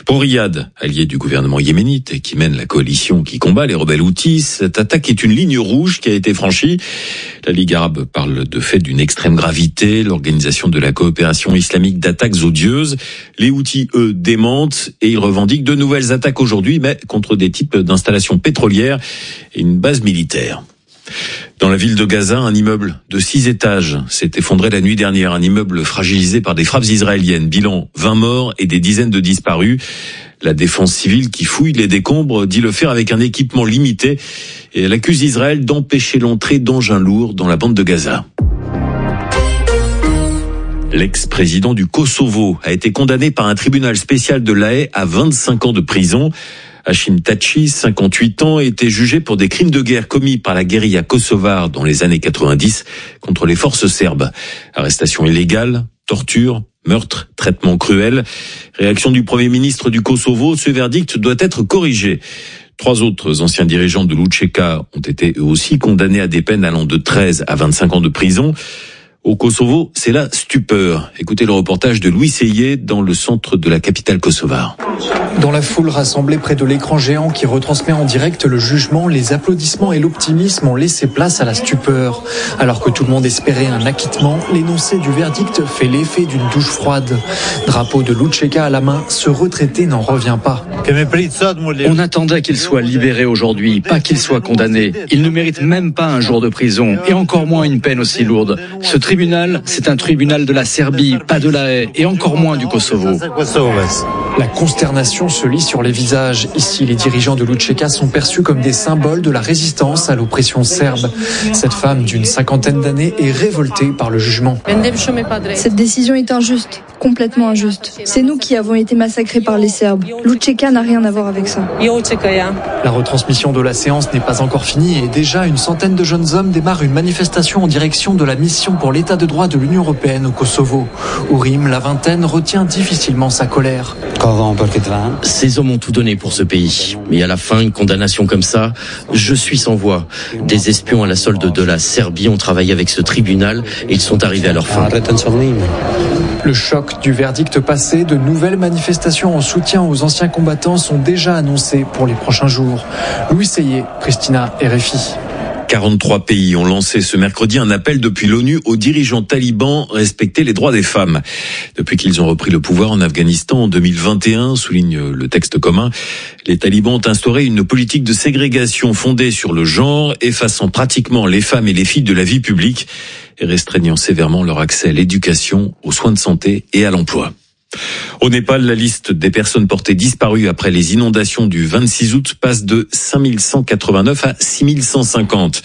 Pour Riyad, allié du gouvernement yéménite et qui mène la coalition qui combat les rebelles houthis, cette attaque est une ligne rouge qui a été franchie. La Ligue arabe parle de fait d'une extrême gravité, l'organisation de la coopération islamique d'attaques odieuses. Les Houthis, eux, démentent et ils revendiquent de nouvelles attaques aujourd'hui, mais contre des types d'installations pétrolières et une base militaire. Dans la ville de Gaza, un immeuble de 6 étages s'est effondré la nuit dernière. Un immeuble fragilisé par des frappes israéliennes. Bilan, 20 morts et des dizaines de disparus. La défense civile qui fouille les décombres dit le faire avec un équipement limité. Et elle accuse Israël d'empêcher l'entrée d'engins lourds dans la bande de Gaza. L'ex-président du Kosovo a été condamné par un tribunal spécial de La Haye à 25 ans de prison. Hashim Thaçi, 58 ans, a été jugé pour des crimes de guerre commis par la guérilla kosovare dans les années 90 contre les forces serbes. Arrestation illégale, torture, meurtre, traitement cruel. Réaction du Premier ministre du Kosovo, ce verdict doit être corrigé. 3 autres anciens dirigeants de l'UÇK ont été eux aussi condamnés à des peines allant de 13 à 25 ans de prison. Au Kosovo, c'est la stupeur. Écoutez le reportage de Louis Seyé dans le centre de la capitale kosovare. Dans la foule rassemblée près de l'écran géant qui retransmet en direct le jugement, les applaudissements et l'optimisme ont laissé place à la stupeur. Alors que tout le monde espérait un acquittement, l'énoncé du verdict fait l'effet d'une douche froide. Drapeau de l'UÇK à la main, ce retraité n'en revient pas. On attendait qu'il soit libéré aujourd'hui, pas qu'il soit condamné. Il ne mérite même pas un jour de prison, et encore moins une peine aussi lourde. Ce tribunal, c'est un tribunal de la Serbie, pas de La Haye, et encore moins du Kosovo. La consternation se lit sur les visages. Ici, les dirigeants de l'UÇK sont perçus comme des symboles de la résistance à l'oppression serbe. Cette femme d'une 50aine d'années est révoltée par le jugement. Cette décision est injuste, complètement injuste. C'est nous qui avons été massacrés par les Serbes. L'UÇK n'a rien à voir avec ça. La retransmission de la séance n'est pas encore finie et déjà une centaine de jeunes hommes démarrent une manifestation en direction de la mission pour l'état de droit de l'Union européenne au Kosovo. Ourim, la vingtaine, retient difficilement sa colère. Ces hommes ont tout donné pour ce pays. Mais à la fin, une condamnation comme ça, je suis sans voix. Des espions à la solde de la Serbie ont travaillé avec ce tribunal et ils sont arrivés à leur fin. Le choc du verdict passé, de nouvelles manifestations en soutien aux anciens combattants sont déjà annoncées pour les prochains jours. Louis Seyé, Pristina, RFI. 43 pays ont lancé ce mercredi un appel depuis l'ONU aux dirigeants talibans respecter les droits des femmes. Depuis qu'ils ont repris le pouvoir en Afghanistan en 2021, souligne le texte commun, les talibans ont instauré une politique de ségrégation fondée sur le genre, effaçant pratiquement les femmes et les filles de la vie publique et restreignant sévèrement leur accès à l'éducation, aux soins de santé et à l'emploi. Au Népal, la liste des personnes portées disparues après les inondations du 26 août passe de 5189 à 6150.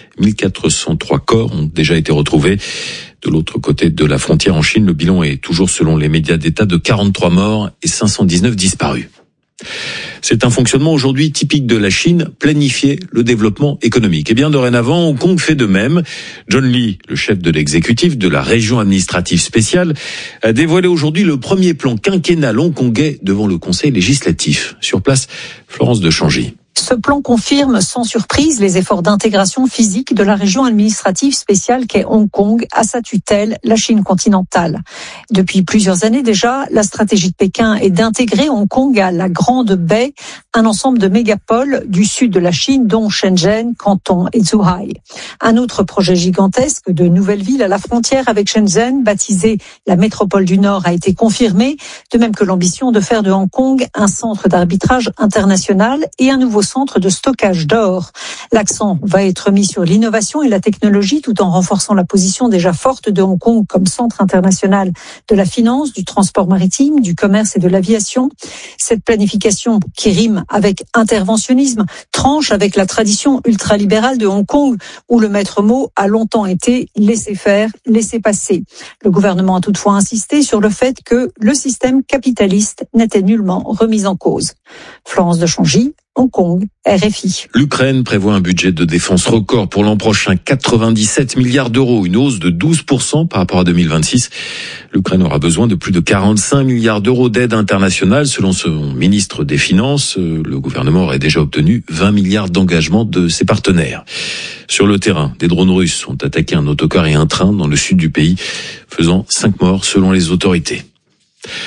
1403 corps ont déjà été retrouvés. De l'autre côté de la frontière en Chine, le bilan est toujours, selon les médias d'État, de 43 morts et 519 disparus. C'est un fonctionnement aujourd'hui typique de la Chine, planifier le développement économique. Et bien dorénavant, Hong Kong fait de même. John Lee, le chef de l'exécutif de la région administrative spéciale, a dévoilé aujourd'hui le premier plan quinquennal hongkongais devant le Conseil législatif. Sur place, Florence de Changy. Ce plan confirme sans surprise les efforts d'intégration physique de la région administrative spéciale qu'est Hong Kong à sa tutelle, la Chine continentale. Depuis plusieurs années déjà, la stratégie de Pékin est d'intégrer Hong Kong à la Grande Baie, un ensemble de mégapoles du sud de la Chine, dont Shenzhen, Canton et Zhuhai. Un autre projet gigantesque de nouvelle ville à la frontière avec Shenzhen, baptisé la métropole du Nord, a été confirmé, de même que l'ambition de faire de Hong Kong un centre d'arbitrage international et un nouveau centre de stockage d'or. L'accent va être mis sur l'innovation et la technologie tout en renforçant la position déjà forte de Hong Kong comme centre international de la finance, du transport maritime, du commerce et de l'aviation. Cette planification qui rime avec interventionnisme tranche avec la tradition ultralibérale de Hong Kong où le maître mot a longtemps été laisser faire, laisser passer. Le gouvernement a toutefois insisté sur le fait que le système capitaliste n'était nullement remis en cause. Florence de Changy, Hong Kong, RFI. L'Ukraine prévoit un budget de défense record pour l'an prochain, 97 milliards d'euros, une hausse de 12% par rapport à 2026. L'Ukraine aura besoin de plus de 45 milliards d'euros d'aide internationale. Selon son ministre des Finances, le gouvernement aurait déjà obtenu 20 milliards d'engagements de ses partenaires. Sur le terrain, des drones russes ont attaqué un autocar et un train dans le sud du pays, faisant 5 morts selon les autorités.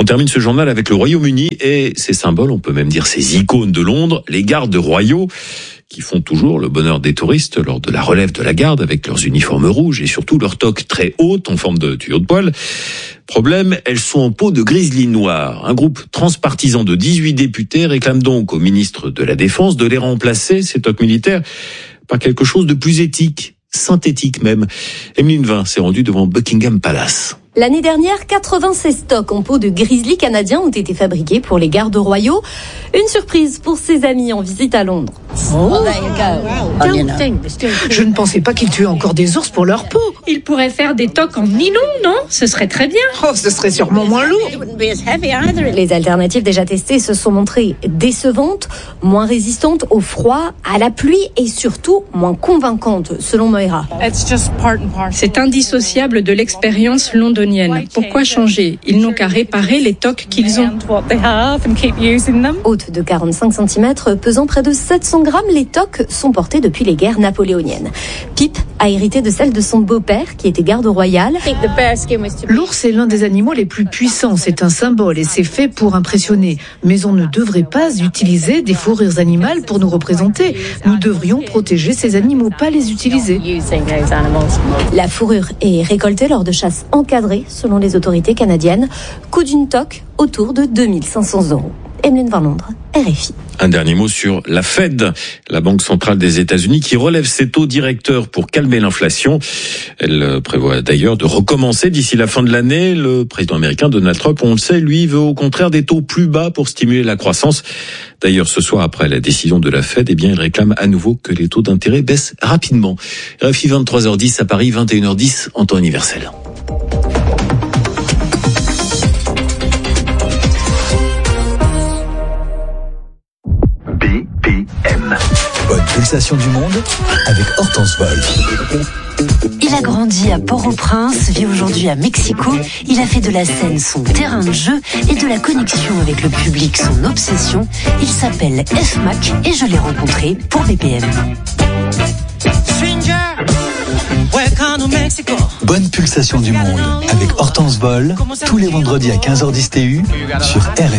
On termine ce journal avec le Royaume-Uni et ses symboles, on peut même dire ses icônes de Londres, les gardes royaux, qui font toujours le bonheur des touristes lors de la relève de la garde avec leurs uniformes rouges et surtout leurs toques très hautes en forme de tuyaux de poil. Problème, elles sont en peau de grizzly noir. Un groupe transpartisan de 18 députés réclame donc au ministre de la Défense de les remplacer, ces toques militaires, par quelque chose de plus éthique, synthétique même. Emeline Vin s'est rendue devant Buckingham Palace. L'année dernière, 96 toques en peau de grizzly canadiens ont été fabriqués pour les gardes royaux. Une surprise pour ses amis en visite à Londres. Je ne pensais pas qu'ils tuaient encore des ours pour leur peau. Ils pourraient faire des toques en nylon, non? Ce serait très bien. Oh, ce serait sûrement moins lourd. Les alternatives déjà testées se sont montrées décevantes, moins résistantes au froid, à la pluie et surtout moins convaincantes, selon Moira. C'est indissociable de l'expérience londonienne. Pourquoi changer? Ils n'ont qu'à réparer les toques qu'ils ont. Hautes de 45 cm, pesant près de 700 grammes, les toques sont portées depuis les guerres napoléoniennes. Pip a hérité de celle de son beau-père, qui était garde royal. L'ours est l'un des animaux les plus puissants. C'est un symbole et c'est fait pour impressionner. Mais on ne devrait pas utiliser des fourrures animales pour nous représenter. Nous devrions protéger ces animaux, pas les utiliser. La fourrure est récoltée lors de chasses encadrées, selon les autorités canadiennes. Coût d'une toque autour de 2500 €. Emeline Vin, Londres, RFI. Un dernier mot sur la Fed, la Banque centrale des États-Unis, qui relève ses taux directeurs pour calmer l'inflation. Elle prévoit d'ailleurs de recommencer d'ici la fin de l'année. Le président américain Donald Trump, on le sait, lui, veut au contraire des taux plus bas pour stimuler la croissance. D'ailleurs, ce soir, après la décision de la Fed, il réclame à nouveau que les taux d'intérêt baissent rapidement. RFI 23h10 à Paris, 21h10 en temps universel. BPM. Bonne pulsation du monde avec Hortense Wolf. Il a grandi à Port-au-Prince, vit aujourd'hui à Mexico. Il a fait de la scène son terrain de jeu et de la connexion avec le public son obsession. Il s'appelle F-Mac et je l'ai rencontré pour BPM. Bonne pulsation du monde avec Hortense Vol tous les vendredis à 15h10 TU sur RFI.